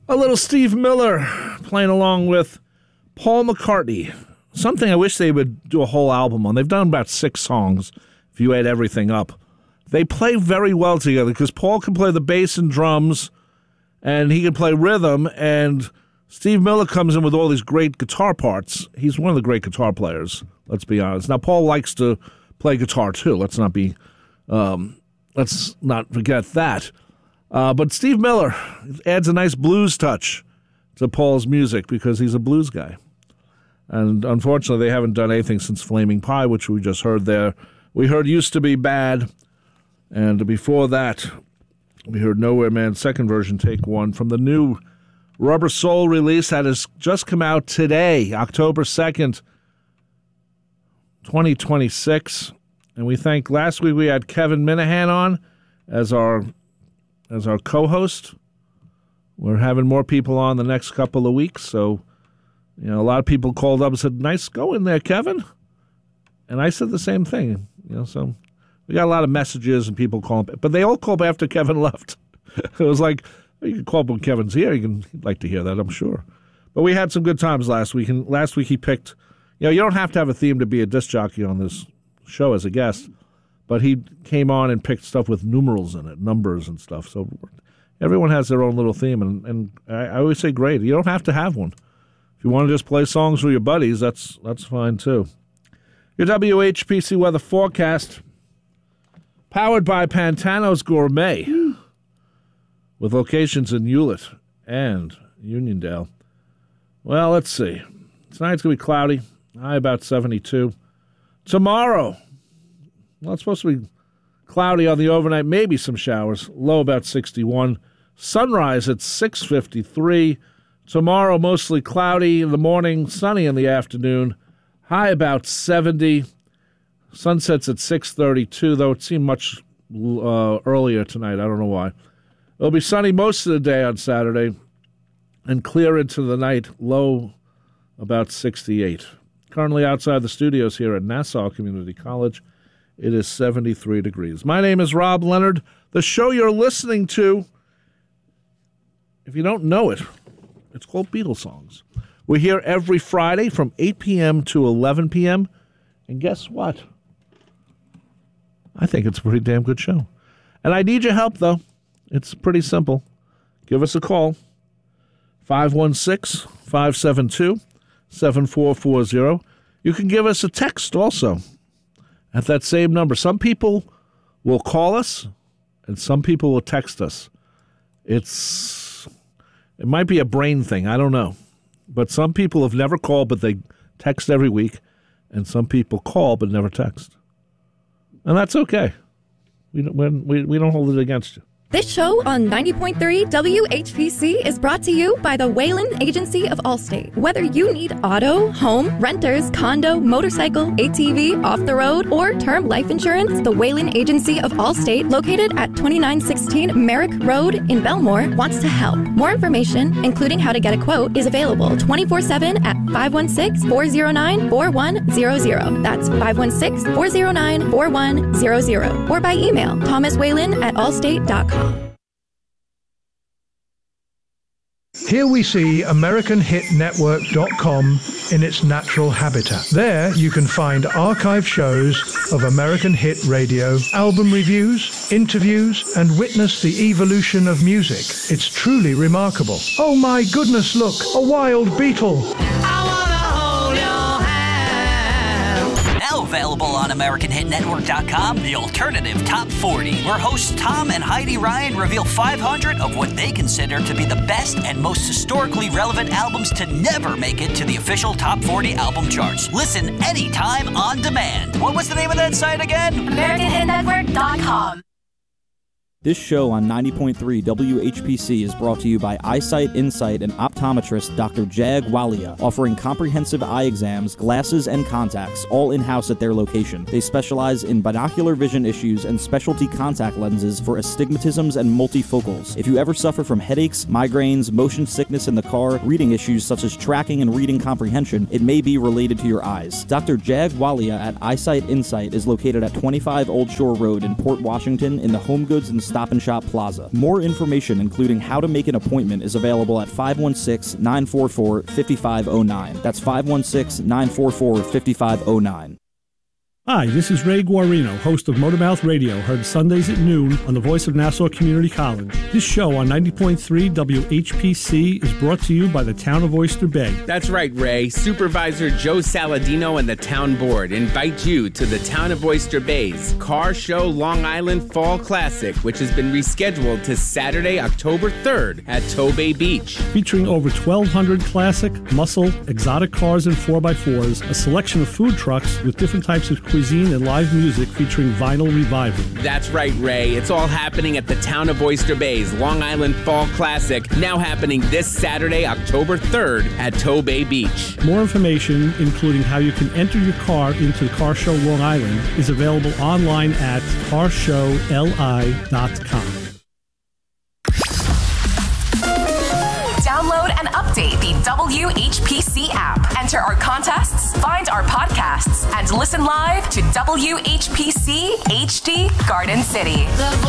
A little Steve Miller playing along with Paul McCartney. Something I wish they would do a whole album on. They've done about 6 songs, if you add everything up. They play very well together because Paul can play the bass and drums, and he can play rhythm, and Steve Miller comes in with all these great guitar parts. He's one of the great guitar players, let's be honest. Now, Paul likes to play guitar, too. Let's not forget that. But Steve Miller adds a nice blues touch to Paul's music because he's a blues guy. And unfortunately, they haven't done anything since Flaming Pie, which we just heard there. We heard Used to Be Bad. And before that, we heard Nowhere Man's second version, Take One, from the new Rubber Soul release that has just come out today, October 2nd, 2026. And we thank, last week we had Kevin Minahan on as our co-host. We're having more people on the next couple of weeks, so a lot of people called up and said, "Nice going there, Kevin." And I said the same thing. So we got a lot of messages and people calling, but they all called after Kevin left. It was like, you can call up when Kevin's here. He'd like to hear that, I'm sure. But we had some good times last week, and last week he picked. You don't have to have a theme to be a disc jockey on this show as a guest. But he came on and picked stuff with numerals in it, numbers and stuff. So everyone has their own little theme, and I always say great. You don't have to have one. If you want to just play songs with your buddies, that's fine too. Your WHPC weather forecast, powered by Pantano's Gourmet, with locations in Hewlett and Uniondale. Well, let's see. Tonight's going to be cloudy, high about 72. Tomorrow, well, it's supposed to be cloudy on the overnight, maybe some showers, low about 61. Sunrise at 6:53. Tomorrow, mostly cloudy in the morning, sunny in the afternoon, high about 70. Sunset's at 6:32, though it seemed much earlier tonight. I don't know why. It'll be sunny most of the day on Saturday and clear into the night, low about 68. Currently outside the studios here at Nassau Community College, it is 73 degrees. My name is Rob Leonard. The show you're listening to, if you don't know it, it's called Beatles Songs. We're here every Friday from 8 p.m. to 11 p.m. And guess what? I think it's a pretty damn good show. And I need your help, though. It's pretty simple. Give us a call. 516-572-7440. You can give us a text also at that same number. Some people will call us, and some people will text us. It might be a brain thing. I don't know. But some people have never called, but they text every week. And some people call but never text. And that's okay. We don't hold it against you. This show on 90.3 WHPC is brought to you by the Whalen Agency of Allstate. Whether you need auto, home, renters, condo, motorcycle, ATV, off-the-road, or term life insurance, the Whalen Agency of Allstate, located at 2916 Merrick Road in Belmore, wants to help. More information, including how to get a quote, is available 24/7 at 516-409-4100. That's 516-409-4100. Or by email, thomaswhalen@allstate.com. Here we see AmericanHitNetwork.com in its natural habitat. There you can find archive shows of American hit radio, album reviews, interviews, and witness the evolution of music. It's truly remarkable. Oh my goodness, look, a wild beetle. Now available on AmericanHitNetwork.com, the alternative Top 40, where hosts Tom and Heidi Ryan reveal 500 of what they consider to be the best and most historically relevant albums to never make it to the official Top 40 album charts. Listen anytime on demand. What was the name of that site again? AmericanHitNetwork.com. This show on 90.3 WHPC is brought to you by Eyesight Insight and optometrist Dr. Jag Walia, offering comprehensive eye exams, glasses, and contacts, all in-house at their location. They specialize in binocular vision issues and specialty contact lenses for astigmatisms and multifocals. If you ever suffer from headaches, migraines, motion sickness in the car, reading issues such as tracking and reading comprehension, it may be related to your eyes. Dr. Jag Walia at Eyesight Insight is located at 25 Old Shore Road in Port Washington in the Home Goods and Stop and Shop Plaza. More information, including how to make an appointment, is available at 516-944-5509. That's 516-944-5509. Hi, this is Ray Guarino, host of Motormouth Radio, heard Sundays at noon on the Voice of Nassau Community College. This show on 90.3 WHPC is brought to you by the Town of Oyster Bay. That's right, Ray. Supervisor Joe Saladino and the Town Board invite you to the Town of Oyster Bay's Car Show Long Island Fall Classic, which has been rescheduled to Saturday, October 3rd at Tobay Beach. Featuring over 1,200 classic, muscle, exotic cars and 4x4s, a selection of food trucks with different types of cuisine and live music featuring vinyl revival. That's right, Ray. It's all happening at the Town of Oyster Bay's Long Island Fall Classic, now happening this Saturday, October 3rd at Tobay Beach. More information, including how you can enter your car into the Car Show Long Island, is available online at carshowli.com. Download and update the WHPC app. Enter our contests, find our podcasts, and listen live to WHPC HD Garden City.